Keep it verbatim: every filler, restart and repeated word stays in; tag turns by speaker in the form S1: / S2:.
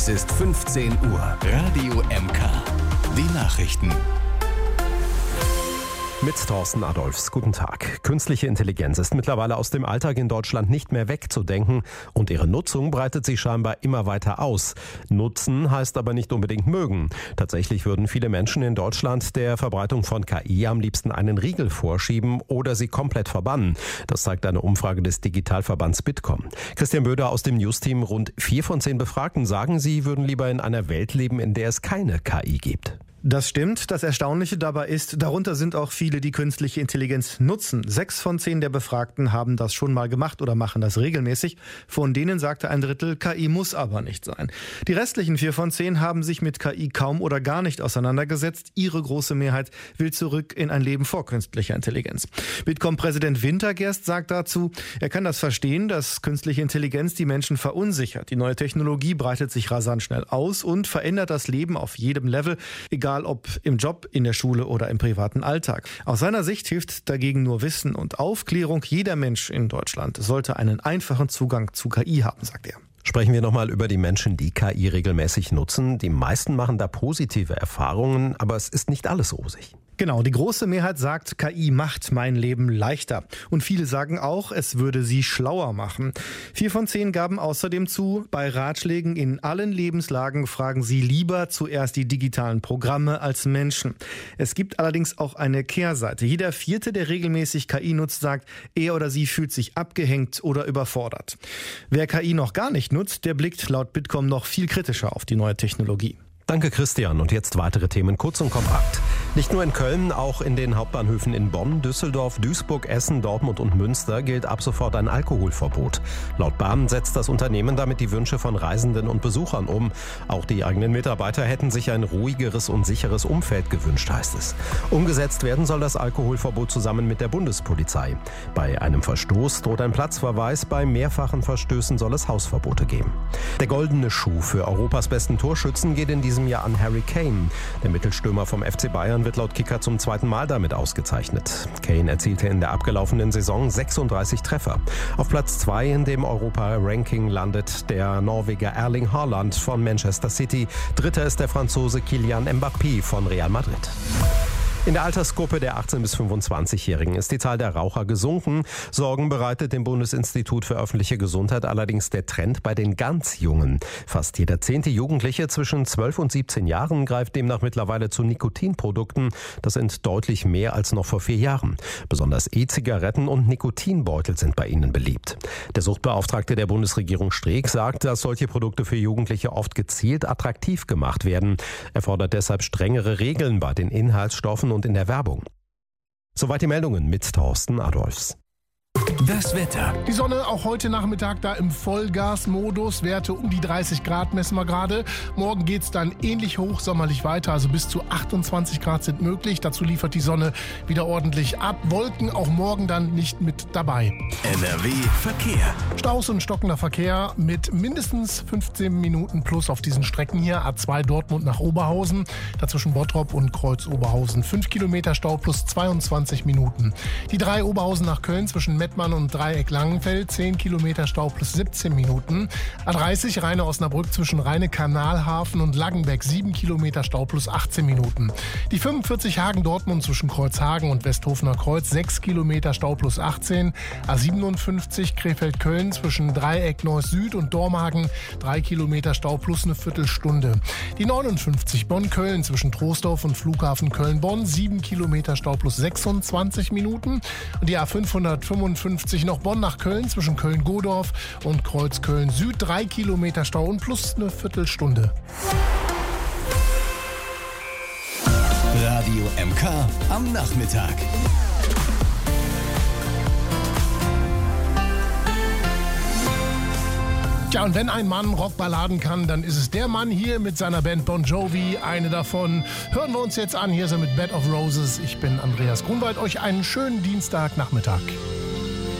S1: Es ist fünfzehn Uhr. Radio M K. Die Nachrichten.
S2: Mit Thorsten Adolfs. Guten Tag. Künstliche Intelligenz ist mittlerweile aus dem Alltag in Deutschland nicht mehr wegzudenken und ihre Nutzung breitet sich scheinbar immer weiter aus. Nutzen heißt aber nicht unbedingt mögen. Tatsächlich würden viele Menschen in Deutschland der Verbreitung von K I am liebsten einen Riegel vorschieben oder sie komplett verbannen. Das zeigt eine Umfrage des Digitalverbands Bitkom. Christian Böder aus dem Newsteam. Rund vier von zehn Befragten sagen, sie würden lieber in einer Welt leben, in der es keine K I gibt.
S3: Das stimmt. Das Erstaunliche dabei ist, darunter sind auch viele, die künstliche Intelligenz nutzen. Sechs von zehn der Befragten haben das schon mal gemacht oder machen das regelmäßig. Von denen sagte ein Drittel, K I muss aber nicht sein. Die restlichen vier von zehn haben sich mit K I kaum oder gar nicht auseinandergesetzt. Ihre große Mehrheit will zurück in ein Leben vor künstlicher Intelligenz. Bitkom-Präsident Wintergerst sagt dazu, er kann das verstehen, dass künstliche Intelligenz die Menschen verunsichert. Die neue Technologie breitet sich rasant schnell aus und verändert das Leben auf jedem Level, egal ob im Job, in der Schule oder im privaten Alltag. Aus seiner Sicht hilft dagegen nur Wissen und Aufklärung. Jeder Mensch in Deutschland sollte einen einfachen Zugang zu K I haben, sagt er.
S2: Sprechen wir nochmal über die Menschen, die K I regelmäßig nutzen. Die meisten machen da positive Erfahrungen, aber es ist nicht alles rosig.
S3: Genau, die große Mehrheit sagt, K I macht mein Leben leichter. Und viele sagen auch, es würde sie schlauer machen. Vier von zehn gaben außerdem zu, bei Ratschlägen in allen Lebenslagen fragen sie lieber zuerst die digitalen Programme als Menschen. Es gibt allerdings auch eine Kehrseite. Jeder Vierte, der regelmäßig K I nutzt, sagt, er oder sie fühlt sich abgehängt oder überfordert. Wer K I noch gar nicht nutzt, der blickt laut Bitkom noch viel kritischer auf die neue Technologie.
S2: Danke Christian und jetzt weitere Themen kurz und kompakt. Nicht nur in Köln, auch in den Hauptbahnhöfen in Bonn, Düsseldorf, Duisburg, Essen, Dortmund und Münster gilt ab sofort ein Alkoholverbot. Laut Bahn setzt das Unternehmen damit die Wünsche von Reisenden und Besuchern um. Auch die eigenen Mitarbeiter hätten sich ein ruhigeres und sicheres Umfeld gewünscht, heißt es. Umgesetzt werden soll das Alkoholverbot zusammen mit der Bundespolizei. Bei einem Verstoß droht ein Platzverweis, bei mehrfachen Verstößen soll es Hausverbote geben. Der goldene Schuh für Europas besten Torschützen geht in diesem Jahr an Harry Kane. Der Mittelstürmer vom F C Bayern wird laut Kicker zum zweiten Mal damit ausgezeichnet. Kane erzielte in der abgelaufenen Saison sechsunddreißig Treffer. Auf Platz zwei in dem Europa-Ranking landet der Norweger Erling Haaland von Manchester City. Dritter ist der Franzose Kylian Mbappé von Real Madrid. In der Altersgruppe der achtzehn- bis fünfundzwanzigjährigen ist die Zahl der Raucher gesunken. Sorgen bereitet dem Bundesinstitut für öffentliche Gesundheit allerdings der Trend bei den ganz Jungen. Fast jeder zehnte Jugendliche zwischen zwölf und siebzehn Jahren greift demnach mittlerweile zu Nikotinprodukten. Das sind deutlich mehr als noch vor vier Jahren. Besonders E-Zigaretten und Nikotinbeutel sind bei ihnen beliebt. Der Suchtbeauftragte der Bundesregierung Streeck sagt, dass solche Produkte für Jugendliche oft gezielt attraktiv gemacht werden. Er fordert deshalb strengere Regeln bei den Inhaltsstoffen und in der Werbung. Soweit die Meldungen mit Thorsten Adolfs.
S1: Das Wetter.
S4: Die Sonne auch heute Nachmittag da im Vollgasmodus. Werte um die dreißig Grad messen wir gerade. Morgen geht es dann ähnlich hochsommerlich weiter. Also bis zu achtundzwanzig Grad sind möglich. Dazu liefert die Sonne wieder ordentlich ab. Wolken auch morgen dann nicht mit dabei.
S1: N R W Verkehr.
S4: Staus und stockender Verkehr mit mindestens fünfzehn Minuten plus auf diesen Strecken hier. A zwei Dortmund nach Oberhausen. Dazwischen Bottrop und Kreuz Oberhausen. fünf Kilometer Stau plus zweiundzwanzig Minuten. Die drei Oberhausen nach Köln zwischen Mettmann und Dreieck Langenfeld, zehn Kilometer Stau plus siebzehn Minuten. A dreißig Rheine Osnabrück zwischen Rheine Kanalhafen und Langenbeck, sieben Kilometer Stau plus achtzehn Minuten. Die fünfundvierzig Hagen Dortmund zwischen Kreuzhagen und Westhofener Kreuz, sechs Kilometer Stau plus achtzehn. A siebenundfünfzig Krefeld Köln zwischen Dreieck Neuss Süd und Dormagen, drei Kilometer Stau plus eine Viertelstunde. Die neunundfünfzig Bonn Köln zwischen Troisdorf und Flughafen Köln Bonn, sieben Kilometer Stau plus sechsundzwanzig Minuten. Und die A fünfhundertfünfundfünfzig noch Bonn nach Köln zwischen Köln-Godorf und Kreuz Köln Süd, drei Kilometer Stau und plus eine Viertelstunde.
S1: Radio M K am Nachmittag.
S4: Tja, und wenn ein Mann Rockballaden kann, dann ist es der Mann hier mit seiner Band Bon Jovi. Eine davon hören wir uns jetzt an. Hier ist er mit Bed of Roses. Ich bin Andreas Grunwald. Euch einen schönen Dienstagnachmittag.